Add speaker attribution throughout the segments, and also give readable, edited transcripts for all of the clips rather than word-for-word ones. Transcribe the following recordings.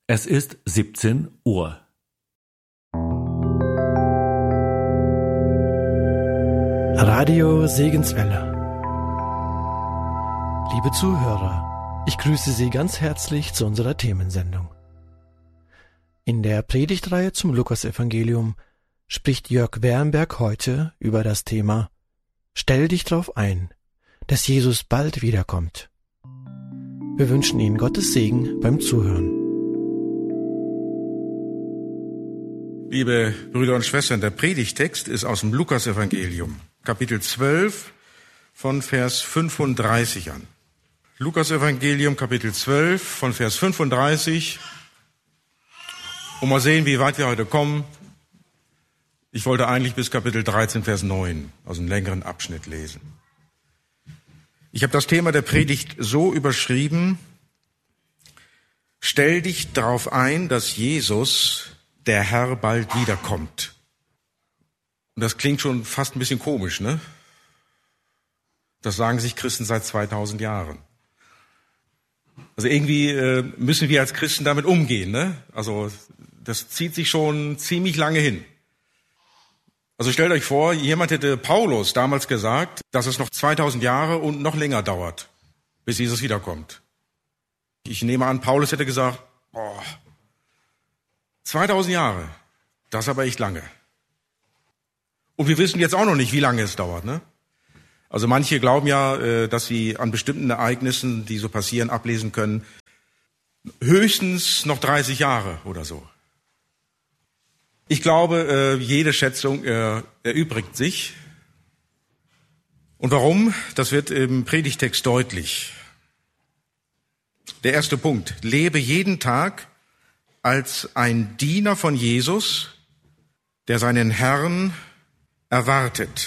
Speaker 1: Es ist 17 Uhr.
Speaker 2: Radio Segenswelle. Liebe Zuhörer, ich grüße Sie ganz herzlich zu unserer Themensendung. In der Predigtreihe zum Lukasevangelium spricht Jörg Wernberg heute über das Thema Stell dich drauf ein, dass Jesus bald wiederkommt. Wir wünschen Ihnen Gottes Segen beim Zuhören.
Speaker 3: Liebe Brüder und Schwestern, der Predigtext ist aus dem Lukasevangelium, Kapitel 12, von Vers 35 an. Lukasevangelium, Kapitel 12, von Vers 35. Und mal sehen, wie weit wir heute kommen. Ich wollte eigentlich bis Kapitel 13, Vers 9, also einen längeren Abschnitt lesen. Ich habe das Thema der Predigt so überschrieben: Stell dich darauf ein, dass Jesus, der Herr, bald wiederkommt. Und das klingt schon fast ein bisschen komisch, ne? Das sagen sich Christen seit 2000 Jahren. Also irgendwie müssen wir als Christen damit umgehen, ne? Also das zieht sich schon ziemlich lange hin. Also stellt euch vor, jemand hätte Paulus damals gesagt, dass es noch 2000 Jahre und noch länger dauert, bis Jesus wiederkommt. Ich nehme an, Paulus hätte gesagt, 2000 Jahre, das ist aber echt lange. Und wir wissen jetzt auch noch nicht, wie lange es dauert, ne? Also manche glauben ja, dass sie an bestimmten Ereignissen, die so passieren, ablesen können, höchstens noch 30 Jahre oder so. Ich glaube, jede Schätzung erübrigt sich. Und warum? Das wird im Predigtext deutlich. Der erste Punkt: Lebe jeden Tag als ein Diener von Jesus, der seinen Herrn erwartet.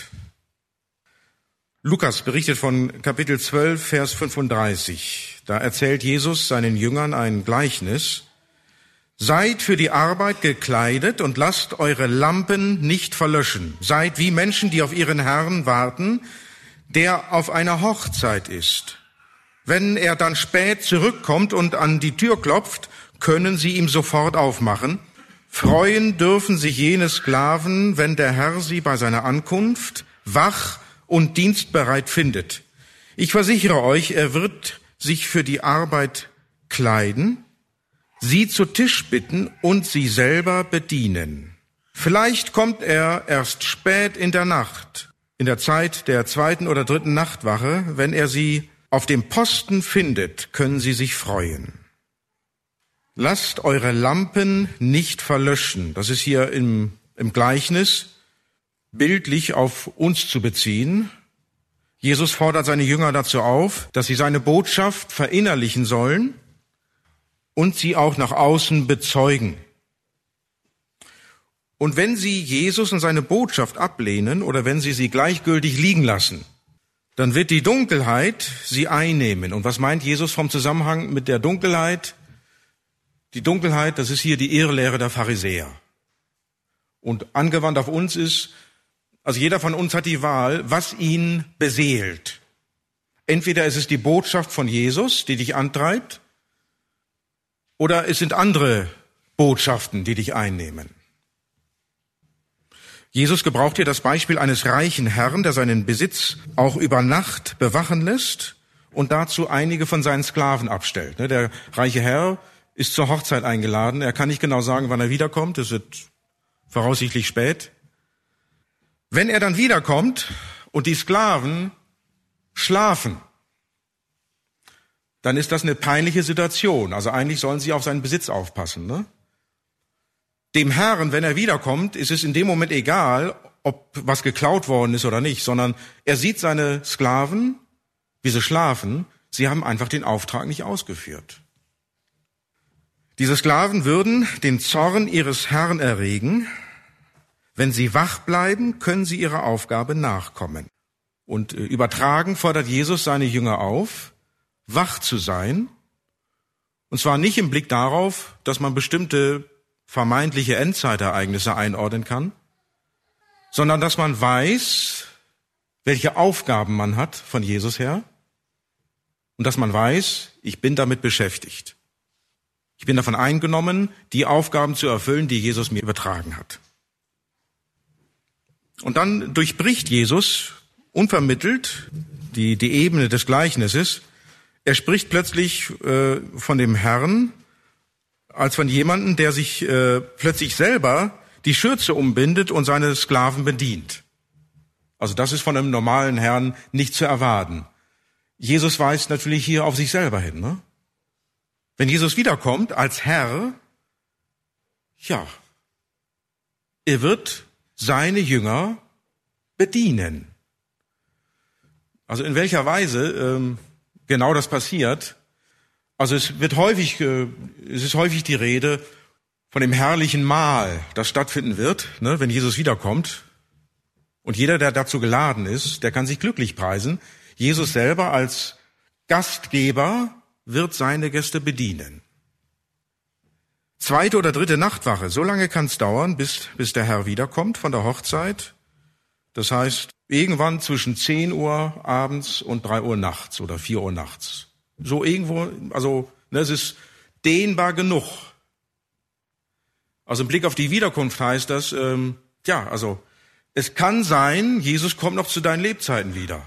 Speaker 3: Lukas berichtet von Kapitel 12, Vers 35. Da erzählt Jesus seinen Jüngern ein Gleichnis. Seid für die Arbeit gekleidet und lasst eure Lampen nicht verlöschen. Seid wie Menschen, die auf ihren Herrn warten, der auf einer Hochzeit ist. Wenn er dann spät zurückkommt und an die Tür klopft, können sie ihm sofort aufmachen. Freuen dürfen sich jene Sklaven, wenn der Herr sie bei seiner Ankunft wach und dienstbereit findet. Ich versichere euch, er wird sich für die Arbeit kleiden, sie zu Tisch bitten und sie selber bedienen. Vielleicht kommt er erst spät in der Nacht, in der Zeit der 2. oder 3. Nachtwache. Wenn er sie auf dem Posten findet, können sie sich freuen. Lasst eure Lampen nicht verlöschen. Das ist hier im Gleichnis bildlich auf uns zu beziehen. Jesus fordert seine Jünger dazu auf, dass sie seine Botschaft verinnerlichen sollen und sie auch nach außen bezeugen. Und wenn sie Jesus und seine Botschaft ablehnen oder wenn sie gleichgültig liegen lassen, dann wird die Dunkelheit sie einnehmen. Und was meint Jesus vom Zusammenhang mit der Dunkelheit? Die Dunkelheit, das ist hier die Irrlehre der Pharisäer. Und angewandt auf uns ist, also jeder von uns hat die Wahl, was ihn beseelt. Entweder ist es die Botschaft von Jesus, die dich antreibt, oder es sind andere Botschaften, die dich einnehmen. Jesus gebraucht hier das Beispiel eines reichen Herrn, der seinen Besitz auch über Nacht bewachen lässt und dazu einige von seinen Sklaven abstellt. Der reiche Herr ist zur Hochzeit eingeladen. Er kann nicht genau sagen, wann er wiederkommt. Es wird voraussichtlich spät. Wenn er dann wiederkommt und die Sklaven schlafen, dann ist das eine peinliche Situation. Also eigentlich sollen sie auf seinen Besitz aufpassen, ne? Dem Herrn, wenn er wiederkommt, ist es in dem Moment egal, ob was geklaut worden ist oder nicht, sondern er sieht seine Sklaven, wie sie schlafen. Sie haben einfach den Auftrag nicht ausgeführt. Diese Sklaven würden den Zorn ihres Herrn erregen. Wenn sie wach bleiben, können sie ihrer Aufgabe nachkommen. Und übertragen fordert Jesus seine Jünger auf, wach zu sein. Und zwar nicht im Blick darauf, dass man bestimmte vermeintliche Endzeitereignisse einordnen kann, sondern dass man weiß, welche Aufgaben man hat von Jesus her und dass man weiß, ich bin damit beschäftigt. Ich bin davon eingenommen, die Aufgaben zu erfüllen, die Jesus mir übertragen hat. Und dann durchbricht Jesus unvermittelt die Ebene des Gleichnisses. Er spricht plötzlich von dem Herrn als von jemandem, der sich plötzlich selber die Schürze umbindet und seine Sklaven bedient. Also das ist von einem normalen Herrn nicht zu erwarten. Jesus weist natürlich hier auf sich selber hin, ne? Wenn Jesus wiederkommt als Herr, ja, er wird seine Jünger bedienen. Also in welcher Weise genau das passiert? Also es ist häufig die Rede von dem herrlichen Mahl, das stattfinden wird, ne, wenn Jesus wiederkommt. Und jeder, der dazu geladen ist, der kann sich glücklich preisen. Jesus selber als Gastgeber wird seine Gäste bedienen. 2. oder 3. Nachtwache, so lange kann es dauern, bis der Herr wiederkommt von der Hochzeit. Das heißt, irgendwann zwischen 10 Uhr abends und 3 Uhr nachts oder 4 Uhr nachts. So irgendwo, also es ist dehnbar genug. Also im Blick auf die Wiederkunft heißt das, also es kann sein, Jesus kommt noch zu deinen Lebzeiten wieder.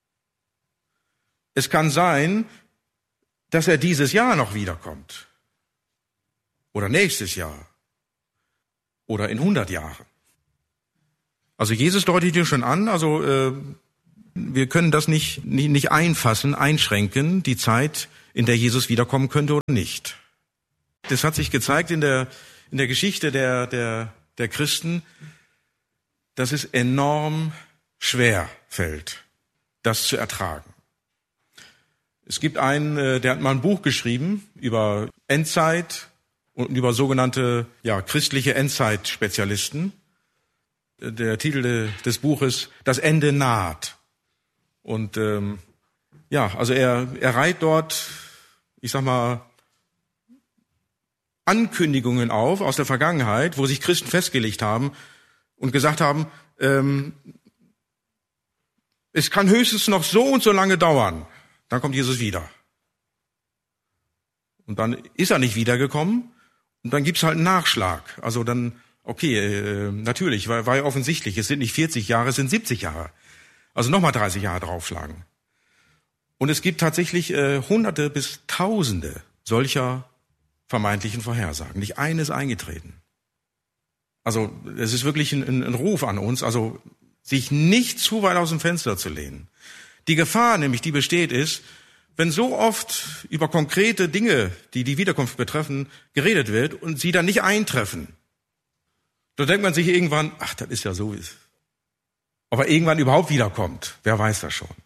Speaker 3: Es kann sein, dass er dieses Jahr noch wiederkommt. Oder nächstes Jahr. Oder in 100 Jahren. Also Jesus deutet hier schon an, also wir können das nicht einfassen, einschränken, die Zeit, in der Jesus wiederkommen könnte oder nicht. Das hat sich gezeigt in der Geschichte der Christen, dass es enorm schwer fällt, das zu ertragen. Es gibt einen, der hat mal ein Buch geschrieben über Endzeit und über sogenannte christliche Endzeit-Spezialisten. Der Titel des Buches Das Ende naht. Und also er reiht dort, ich sag mal, Ankündigungen auf aus der Vergangenheit, wo sich Christen festgelegt haben und gesagt haben, es kann höchstens noch so und so lange dauern. Dann kommt Jesus wieder. Und dann ist er nicht wiedergekommen und dann gibt's halt einen Nachschlag. Also dann, okay, natürlich, war ja offensichtlich, es sind nicht 40 Jahre, es sind 70 Jahre. Also nochmal 30 Jahre draufschlagen. Und es gibt tatsächlich Hunderte bis Tausende solcher vermeintlichen Vorhersagen. Nicht eine ist eingetreten. Also es ist wirklich ein Ruf an uns, also sich nicht zu weit aus dem Fenster zu lehnen. Die Gefahr nämlich, die besteht, ist, wenn so oft über konkrete Dinge, die die Wiederkunft betreffen, geredet wird und sie dann nicht eintreffen, dann denkt man sich irgendwann, ach, das ist ja so, wie es. Ob er irgendwann überhaupt wiederkommt, wer weiß das schon.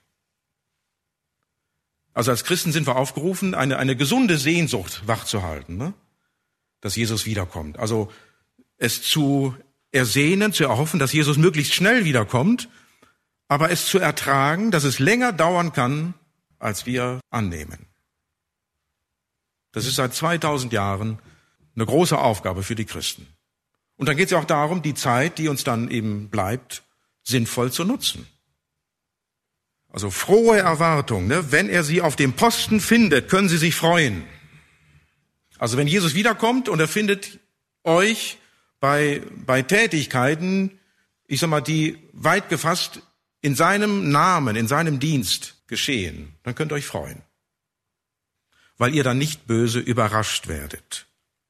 Speaker 3: Also als Christen sind wir aufgerufen, eine gesunde Sehnsucht wachzuhalten, ne? Dass Jesus wiederkommt. Also es zu ersehnen, zu erhoffen, dass Jesus möglichst schnell wiederkommt, aber es zu ertragen, dass es länger dauern kann, als wir annehmen. Das ist seit 2000 Jahren eine große Aufgabe für die Christen. Und dann geht es ja auch darum, die Zeit, die uns dann eben bleibt, sinnvoll zu nutzen. Also frohe Erwartung, ne? Wenn er sie auf dem Posten findet, können sie sich freuen. Also wenn Jesus wiederkommt und er findet euch bei Tätigkeiten, ich sag mal, die weit gefasst in seinem Namen, in seinem Dienst geschehen, dann könnt ihr euch freuen. Weil ihr dann nicht böse überrascht werdet.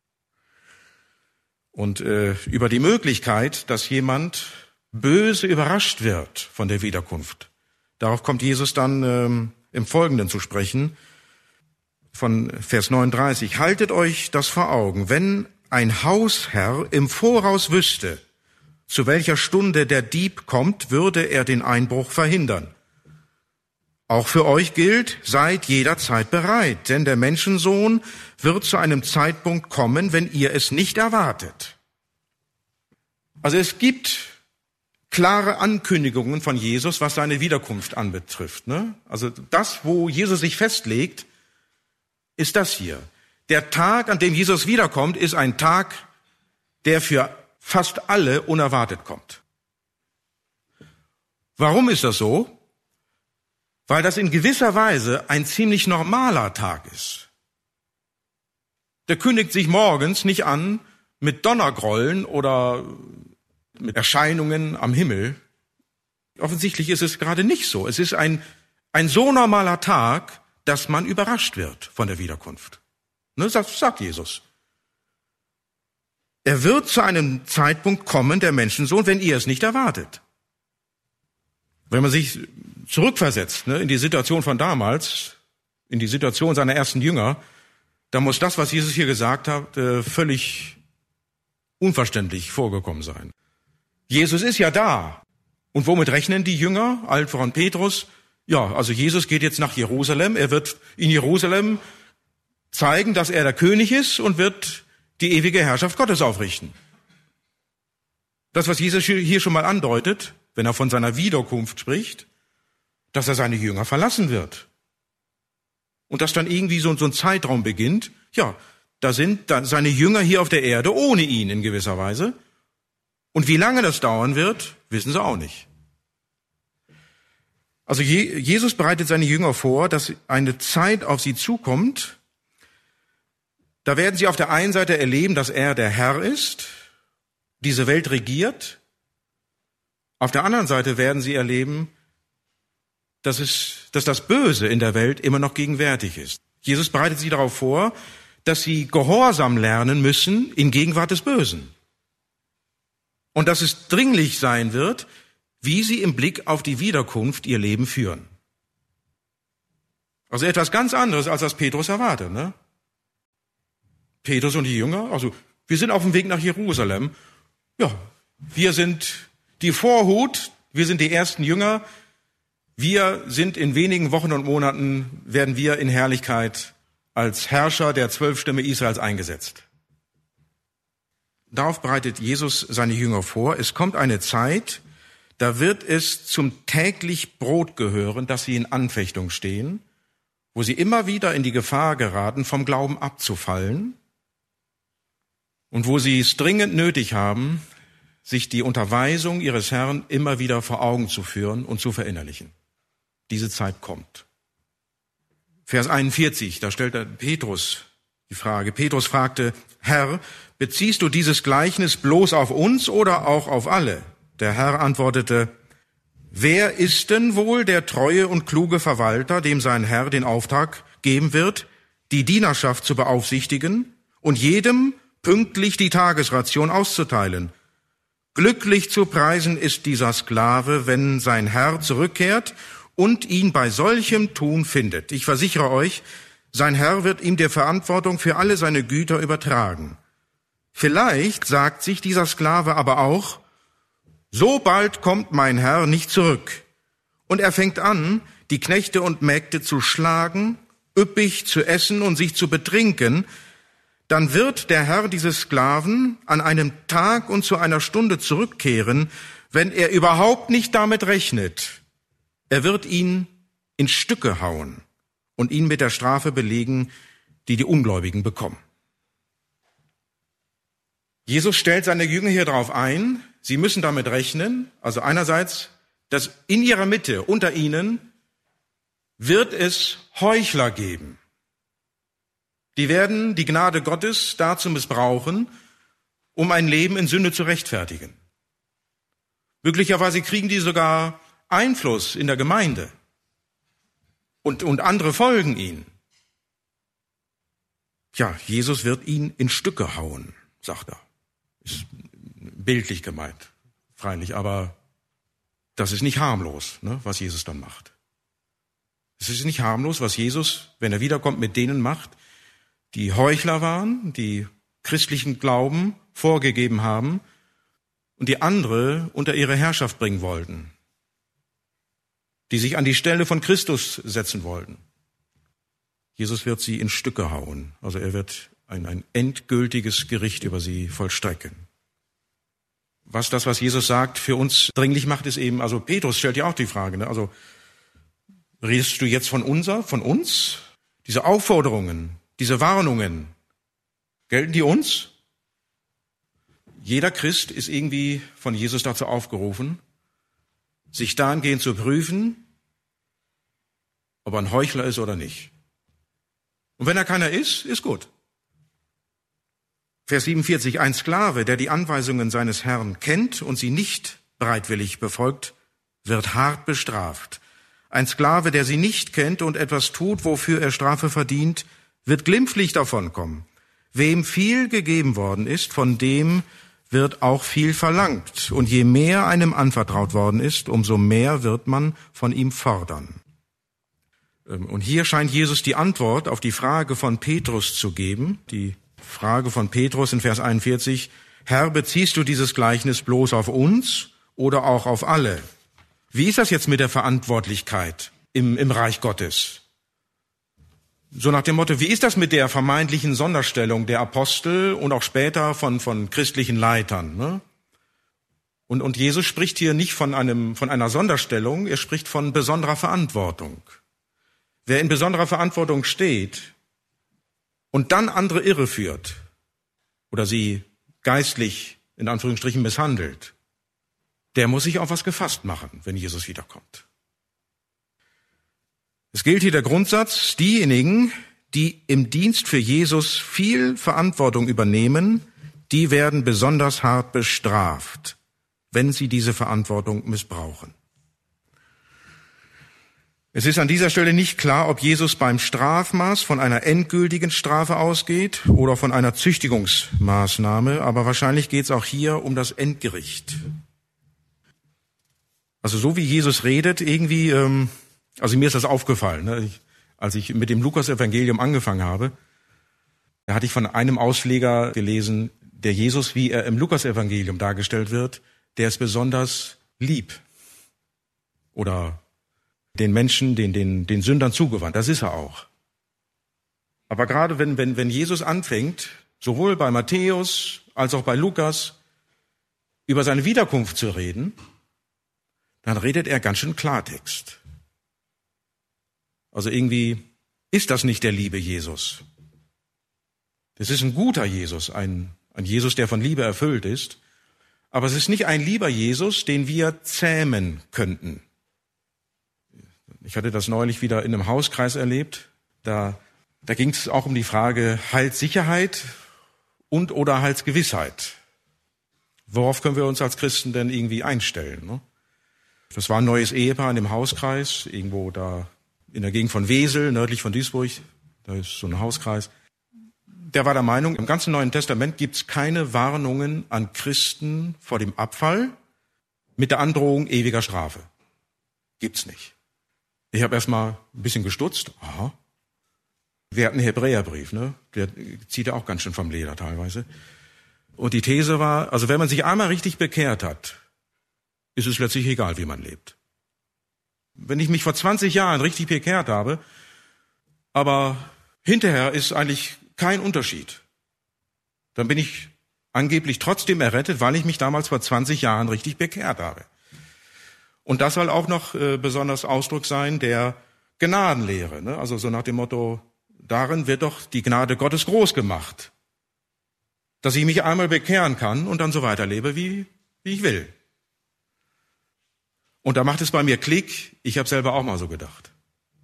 Speaker 3: Und über die Möglichkeit, dass jemand böse überrascht wird von der Wiederkunft, darauf kommt Jesus dann im Folgenden zu sprechen, von Vers 39. Haltet euch das vor Augen, wenn ein Hausherr im Voraus wüsste, zu welcher Stunde der Dieb kommt, würde er den Einbruch verhindern. Auch für euch gilt, seid jederzeit bereit, denn der Menschensohn wird zu einem Zeitpunkt kommen, wenn ihr es nicht erwartet. Also es gibt klare Ankündigungen von Jesus, was seine Wiederkunft anbetrifft, ne? Also das, wo Jesus sich festlegt, ist das hier. Der Tag, an dem Jesus wiederkommt, ist ein Tag, der für fast alle unerwartet kommt. Warum ist das so? Weil das in gewisser Weise ein ziemlich normaler Tag ist. der kündigt sich morgens nicht an mit Donnergrollen oder mit Erscheinungen am Himmel. Offensichtlich ist es gerade nicht so. Es ist ein so normaler Tag, dass man überrascht wird von der Wiederkunft. Ne, sagt Jesus. Er wird zu einem Zeitpunkt kommen, der Menschensohn, wenn ihr es nicht erwartet. Wenn man sich zurückversetzt, in die Situation von damals, in die Situation seiner ersten Jünger, dann muss das, was Jesus hier gesagt hat, völlig unverständlich vorgekommen sein. Jesus ist ja da. Und womit rechnen die Jünger, allen voran Petrus? Ja, also Jesus geht jetzt nach Jerusalem. Er wird in Jerusalem zeigen, dass er der König ist und wird die ewige Herrschaft Gottes aufrichten. Das, was Jesus hier schon mal andeutet, wenn er von seiner Wiederkunft spricht, dass er seine Jünger verlassen wird. Und dass dann irgendwie so ein Zeitraum beginnt, ja, da sind dann seine Jünger hier auf der Erde ohne ihn in gewisser Weise. Und wie lange das dauern wird, wissen sie auch nicht. Also Jesus bereitet seine Jünger vor, dass eine Zeit auf sie zukommt. Da werden sie auf der einen Seite erleben, dass er der Herr ist, diese Welt regiert. Auf der anderen Seite werden sie erleben, dass das Böse in der Welt immer noch gegenwärtig ist. Jesus bereitet sie darauf vor, dass sie Gehorsam lernen müssen in Gegenwart des Bösen. Und dass es dringlich sein wird, wie sie im Blick auf die Wiederkunft ihr Leben führen. Also etwas ganz anderes, als das Petrus erwartet, ne? Petrus und die Jünger, also wir sind auf dem Weg nach Jerusalem. Ja, wir sind die Vorhut, wir sind die ersten Jünger. Wir sind in wenigen Wochen und Monaten, werden wir in Herrlichkeit als Herrscher der 12 Stämme Israels eingesetzt. Darauf bereitet Jesus seine Jünger vor. Es kommt eine Zeit, da wird es zum täglich Brot gehören, dass sie in Anfechtung stehen, wo sie immer wieder in die Gefahr geraten, vom Glauben abzufallen und wo sie es dringend nötig haben, sich die Unterweisung ihres Herrn immer wieder vor Augen zu führen und zu verinnerlichen. Diese Zeit kommt. Vers 41, da stellt Petrus die Frage. Petrus fragte, Herr, beziehst du dieses Gleichnis bloß auf uns oder auch auf alle? Der Herr antwortete, wer ist denn wohl der treue und kluge Verwalter, dem sein Herr den Auftrag geben wird, die Dienerschaft zu beaufsichtigen und jedem pünktlich die Tagesration auszuteilen? Glücklich zu preisen ist dieser Sklave, wenn sein Herr zurückkehrt und ihn bei solchem Tun findet. Ich versichere euch, sein Herr wird ihm die Verantwortung für alle seine Güter übertragen. Vielleicht sagt sich dieser Sklave aber auch, so bald kommt mein Herr nicht zurück. Und er fängt an, die Knechte und Mägde zu schlagen, üppig zu essen und sich zu betrinken. Dann wird der Herr dieses Sklaven an einem Tag und zu einer Stunde zurückkehren, wenn er überhaupt nicht damit rechnet. Er wird ihn in Stücke hauen und ihn mit der Strafe belegen, die die Ungläubigen bekommen. Jesus stellt seine Jünger hier darauf ein, sie müssen damit rechnen, also einerseits, dass in ihrer Mitte, unter ihnen, wird es Heuchler geben. Die werden die Gnade Gottes dazu missbrauchen, um ein Leben in Sünde zu rechtfertigen. Möglicherweise kriegen die sogar Einfluss in der Gemeinde und andere folgen ihnen. Ja, Jesus wird ihn in Stücke hauen, sagt er. Ist bildlich gemeint, freilich, aber das ist nicht harmlos, was Jesus dann macht. Es ist nicht harmlos, was Jesus, wenn er wiederkommt, mit denen macht, die Heuchler waren, die christlichen Glauben vorgegeben haben und die andere unter ihre Herrschaft bringen wollten, die sich an die Stelle von Christus setzen wollten. Jesus wird sie in Stücke hauen, also er wird ein endgültiges Gericht über sie vollstrecken. Was Jesus sagt, für uns dringlich macht, ist eben, also Petrus stellt ja auch die Frage, also redest du jetzt von uns? Diese Aufforderungen, diese Warnungen, gelten die uns? Jeder Christ ist irgendwie von Jesus dazu aufgerufen, sich dahingehend zu prüfen, ob er ein Heuchler ist oder nicht. Und wenn er keiner ist, ist gut. Vers 47, ein Sklave, der die Anweisungen seines Herrn kennt und sie nicht bereitwillig befolgt, wird hart bestraft. Ein Sklave, der sie nicht kennt und etwas tut, wofür er Strafe verdient, wird glimpflich davonkommen. Wem viel gegeben worden ist, von dem wird auch viel verlangt. Und je mehr einem anvertraut worden ist, umso mehr wird man von ihm fordern. Und hier scheint Jesus die Antwort auf die Frage von Petrus zu geben. Die Frage von Petrus in Vers 41, Herr, beziehst du dieses Gleichnis bloß auf uns oder auch auf alle? Wie ist das jetzt mit der Verantwortlichkeit im Reich Gottes? So nach dem Motto, wie ist das mit der vermeintlichen Sonderstellung der Apostel und auch später von christlichen Leitern? Ne? Und Jesus spricht hier nicht von einer Sonderstellung, er spricht von besonderer Verantwortung. Wer in besonderer Verantwortung steht und dann andere irreführt oder sie geistlich in Anführungsstrichen misshandelt, der muss sich auf was gefasst machen, wenn Jesus wiederkommt. Es gilt hier der Grundsatz, diejenigen, die im Dienst für Jesus viel Verantwortung übernehmen, die werden besonders hart bestraft, wenn sie diese Verantwortung missbrauchen. Es ist an dieser Stelle nicht klar, ob Jesus beim Strafmaß von einer endgültigen Strafe ausgeht oder von einer Züchtigungsmaßnahme, aber wahrscheinlich geht es auch hier um das Endgericht. Also so wie Jesus redet, irgendwie, also mir ist das aufgefallen, ne? Als ich mit dem Lukas-Evangelium angefangen habe, da hatte ich von einem Ausleger gelesen, der Jesus, wie er im Lukas-Evangelium dargestellt wird, der ist besonders lieb oder den Menschen, den Sündern zugewandt. Das ist er auch. Aber gerade wenn Jesus anfängt, sowohl bei Matthäus als auch bei Lukas, über seine Wiederkunft zu reden, dann redet er ganz schön Klartext. Also irgendwie ist das nicht der liebe Jesus. Das ist ein guter Jesus, ein Jesus, der von Liebe erfüllt ist. Aber es ist nicht ein lieber Jesus, den wir zähmen könnten. Ich hatte das neulich wieder in einem Hauskreis erlebt. Da ging es auch um die Frage Heilssicherheit und oder Heilsgewissheit. Worauf können wir uns als Christen denn irgendwie einstellen? Ne? Das war ein neues Ehepaar in dem Hauskreis, irgendwo da in der Gegend von Wesel, nördlich von Duisburg. Da ist so ein Hauskreis. Der war der Meinung, im ganzen Neuen Testament gibt es keine Warnungen an Christen vor dem Abfall mit der Androhung ewiger Strafe. Gibt's nicht. Ich habe erstmal ein bisschen gestutzt. Aha. Wir hatten einen Hebräerbrief, ne? Der zieht ja auch ganz schön vom Leder teilweise. Und die These war, also wenn man sich einmal richtig bekehrt hat, ist es letztlich egal, wie man lebt. Wenn ich mich vor 20 Jahren richtig bekehrt habe, aber hinterher ist eigentlich kein Unterschied, dann bin ich angeblich trotzdem errettet, weil ich mich damals vor 20 Jahren richtig bekehrt habe. Und das soll auch noch besonders Ausdruck sein der Gnadenlehre. Ne? Also so nach dem Motto, darin wird doch die Gnade Gottes groß gemacht. Dass ich mich einmal bekehren kann und dann so weiterlebe, wie ich will. Und da macht es bei mir Klick, ich habe selber auch mal so gedacht.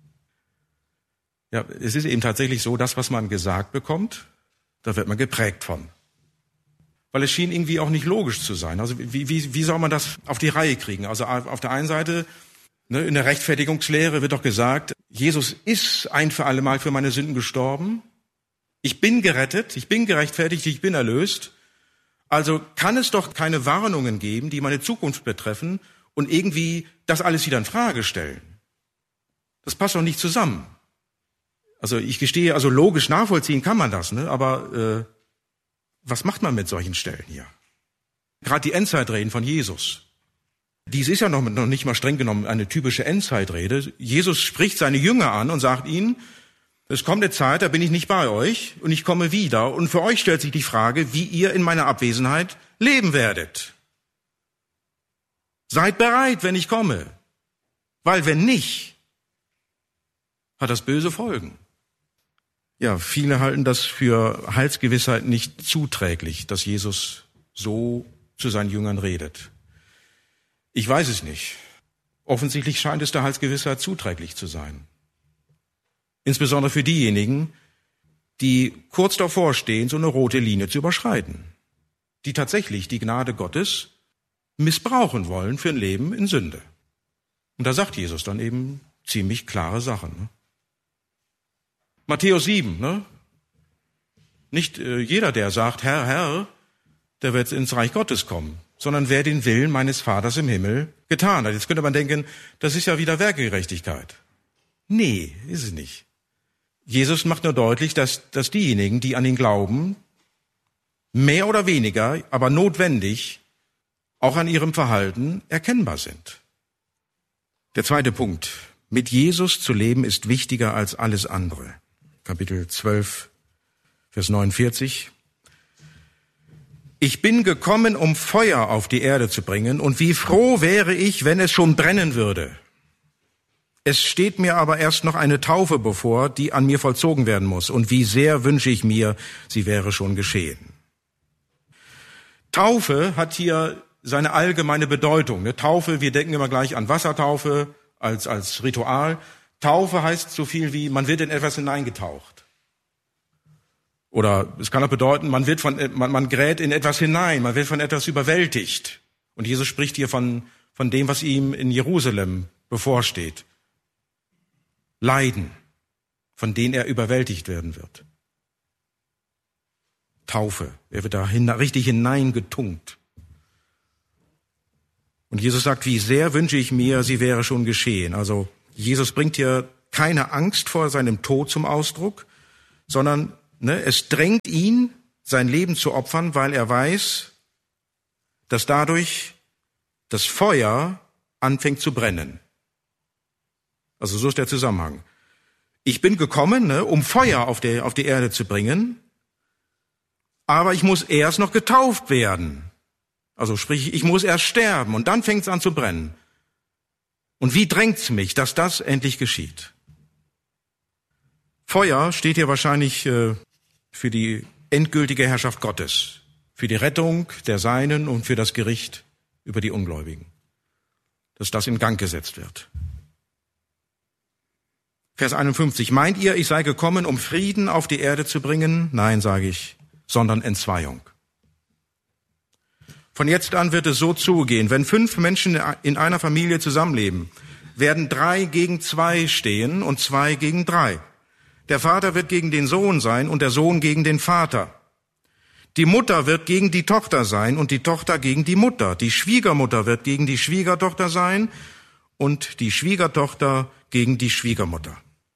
Speaker 3: Ja, es ist eben tatsächlich so, das, was man gesagt bekommt, da wird man geprägt von. Weil es schien irgendwie auch nicht logisch zu sein. Also wie soll man das auf die Reihe kriegen? Also auf der einen Seite, ne, in der Rechtfertigungslehre wird doch gesagt, Jesus ist ein für alle Mal für meine Sünden gestorben. Ich bin gerettet, ich bin gerechtfertigt, ich bin erlöst. Also kann es doch keine Warnungen geben, die meine Zukunft betreffen und irgendwie das alles wieder in Frage stellen. Das passt doch nicht zusammen. Also ich gestehe, also logisch nachvollziehen kann man das, ne? Aber was macht man mit solchen Stellen hier? Gerade die Endzeitreden von Jesus. Dies ist ja noch nicht mal streng genommen eine typische Endzeitrede. Jesus spricht seine Jünger an und sagt ihnen, es kommt eine Zeit, da bin ich nicht bei euch und ich komme wieder. Und für euch stellt sich die Frage, wie ihr in meiner Abwesenheit leben werdet. Seid bereit, wenn ich komme. Weil wenn nicht, hat das böse Folgen. Ja, viele halten das für Heilsgewissheit nicht zuträglich, dass Jesus so zu seinen Jüngern redet. Ich weiß es nicht. Offensichtlich scheint es der Heilsgewissheit zuträglich zu sein. Insbesondere für diejenigen, die kurz davor stehen, so eine rote Linie zu überschreiten, die tatsächlich die Gnade Gottes missbrauchen wollen für ein Leben in Sünde. Und da sagt Jesus dann eben ziemlich klare Sachen. Ne? Matthäus 7, ne? Nicht jeder, der sagt, Herr, Herr, der wird ins Reich Gottes kommen, sondern wer den Willen meines Vaters im Himmel getan hat. Jetzt könnte man denken, das ist ja wieder Werkgerechtigkeit. Nee, ist es nicht. Jesus macht nur deutlich, dass diejenigen, die an ihn glauben, mehr oder weniger, aber notwendig, auch an ihrem Verhalten erkennbar sind. Der zweite Punkt. Mit Jesus zu leben ist wichtiger als alles andere. Kapitel 12, Vers 49. Ich bin gekommen, um Feuer auf die Erde zu bringen, und wie froh wäre ich, wenn es schon brennen würde. Es steht mir aber erst noch eine Taufe bevor, die an mir vollzogen werden muss, und wie sehr wünsche ich mir, sie wäre schon geschehen. Taufe hat hier seine allgemeine Bedeutung. Eine Taufe, wir denken immer gleich an Wassertaufe als Ritual. Taufe heißt so viel wie, man wird in etwas hineingetaucht. Oder es kann auch bedeuten, man gerät in etwas hinein, man wird von etwas überwältigt. Und Jesus spricht hier von dem, was ihm in Jerusalem bevorsteht. Leiden, von denen er überwältigt werden wird. Taufe, er wird da richtig hineingetunkt. Und Jesus sagt, wie sehr wünsche ich mir, sie wäre schon geschehen. Also Jesus bringt hier keine Angst vor seinem Tod zum Ausdruck, sondern es drängt ihn, sein Leben zu opfern, weil er weiß, dass dadurch das Feuer anfängt zu brennen. Also so ist der Zusammenhang. Ich bin gekommen, um Feuer auf die Erde zu bringen, aber ich muss erst noch getauft werden. Also sprich, ich muss erst sterben und dann fängt es an zu brennen. Und wie drängt's mich, dass das endlich geschieht? Feuer steht hier wahrscheinlich für die endgültige Herrschaft Gottes, für die Rettung der Seinen und für das Gericht über die Ungläubigen, dass das in Gang gesetzt wird. Vers 51, meint ihr, ich sei gekommen, um Frieden auf die Erde zu bringen? Nein, sage ich, sondern Entzweiung. Von jetzt an wird es so zugehen, wenn 5 Menschen in einer Familie zusammenleben, werden 3 gegen 2 stehen und 2 gegen 3. Der Vater wird gegen den Sohn sein und der Sohn gegen den Vater. Die Mutter wird gegen die Tochter sein und die Tochter gegen die Mutter. Die Schwiegermutter wird gegen die Schwiegertochter sein und die Schwiegertochter gegen die Schwiegermutter.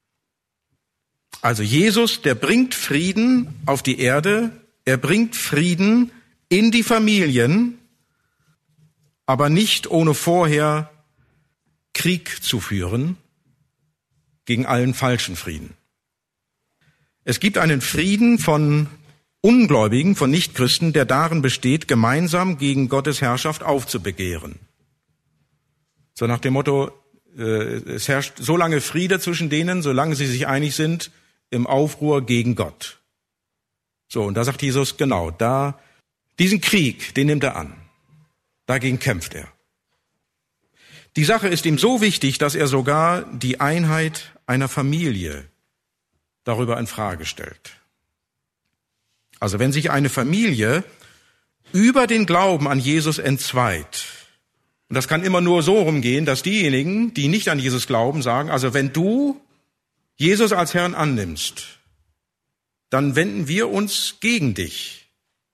Speaker 3: Also Jesus, der bringt Frieden auf die Erde, er bringt Frieden in die Familien, aber nicht ohne vorher Krieg zu führen gegen allen falschen Frieden. Es gibt einen Frieden von Ungläubigen, von Nichtchristen, der darin besteht, gemeinsam gegen Gottes Herrschaft aufzubegehren. So nach dem Motto, es herrscht so lange Friede zwischen denen, solange sie sich einig sind, im Aufruhr gegen Gott. So, und da sagt Jesus, genau, diesen Krieg, den nimmt er an. Dagegen kämpft er. Die Sache ist ihm so wichtig, dass er sogar die Einheit einer Familie darüber in Frage stellt. Also wenn sich eine Familie über den Glauben an Jesus entzweit, und das kann immer nur so rumgehen, dass diejenigen, die nicht an Jesus glauben, sagen, also wenn du Jesus als Herrn annimmst, dann wenden wir uns gegen dich.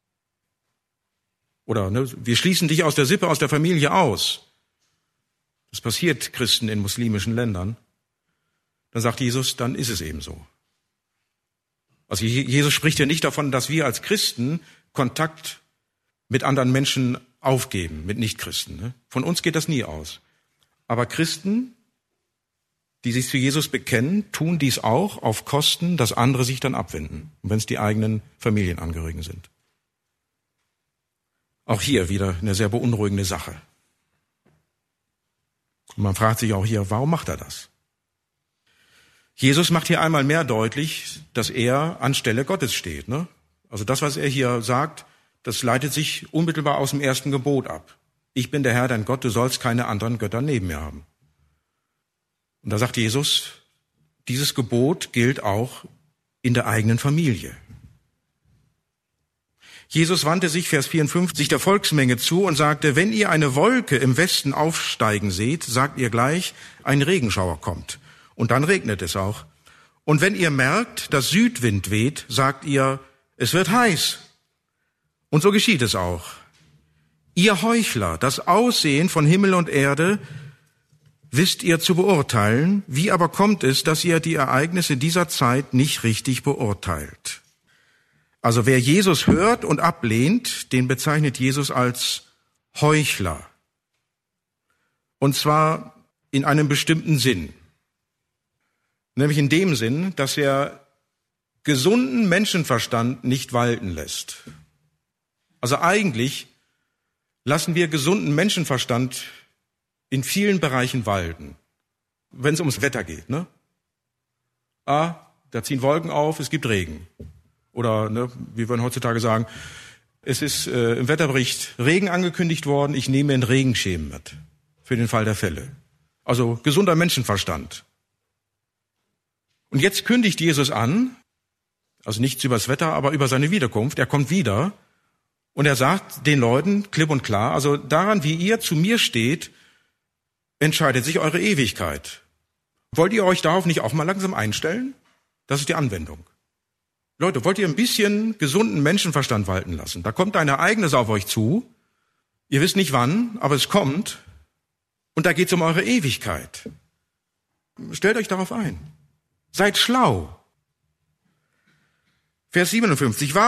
Speaker 3: Oder wir schließen dich aus der Sippe, aus der Familie aus. Das passiert Christen in muslimischen Ländern. Dann sagt Jesus, dann ist es eben so. Also Jesus spricht ja nicht davon, dass wir als Christen Kontakt mit anderen Menschen aufgeben, mit Nichtchristen. Von uns geht das nie aus. Aber Christen, die sich zu Jesus bekennen, tun dies auch auf Kosten, dass andere sich dann abwenden, wenn es die eigenen Familienangehörigen sind. Auch hier wieder eine sehr beunruhigende Sache. Und man fragt sich auch hier, warum macht er das? Jesus macht hier einmal mehr deutlich, dass er anstelle Gottes steht. Also das, was er hier sagt, das leitet sich unmittelbar aus dem ersten Gebot ab. Ich bin der Herr, dein Gott, du sollst keine anderen Götter neben mir haben. Und da sagt Jesus, dieses Gebot gilt auch in der eigenen Familie. Jesus wandte sich, Vers 54, der Volksmenge zu und sagte, wenn ihr eine Wolke im Westen aufsteigen seht, sagt ihr gleich, ein Regenschauer kommt. Und dann regnet es auch. Und wenn ihr merkt, dass Südwind weht, sagt ihr, es wird heiß. Und so geschieht es auch. Ihr Heuchler, das Aussehen von Himmel und Erde wisst ihr zu beurteilen. Wie aber kommt es, dass ihr die Ereignisse dieser Zeit nicht richtig beurteilt? Also wer Jesus hört und ablehnt, den bezeichnet Jesus als Heuchler. Und zwar in einem bestimmten Sinn. Nämlich in dem Sinn, dass er gesunden Menschenverstand nicht walten lässt. Also eigentlich lassen wir gesunden Menschenverstand in vielen Bereichen walten. Wenn es ums Wetter geht, ne? Da ziehen Wolken auf, es gibt Regen. Oder, wie wir heutzutage sagen, es ist im Wetterbericht Regen angekündigt worden, ich nehme einen Regenschirm mit, für den Fall der Fälle. Also gesunder Menschenverstand. Und jetzt kündigt Jesus an, also nichts über das Wetter, aber über seine Wiederkunft. Er kommt wieder und er sagt den Leuten klipp und klar, also daran, wie ihr zu mir steht, entscheidet sich eure Ewigkeit. Wollt ihr euch darauf nicht auch mal langsam einstellen? Das ist die Anwendung. Leute, wollt ihr ein bisschen gesunden Menschenverstand walten lassen? Da kommt ein Ereignis auf euch zu. Ihr wisst nicht wann, aber es kommt. Und da geht es um eure Ewigkeit. Stellt euch darauf ein. Seid schlau. Vers 57.